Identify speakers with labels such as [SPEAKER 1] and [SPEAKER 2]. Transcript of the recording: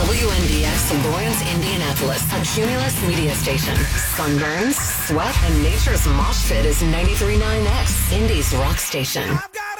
[SPEAKER 1] WNDX Lawrence, Indianapolis, a Cumulus media station. Sunburns, sweat, and nature's mosh pit is 93.9X, Indy's rock station.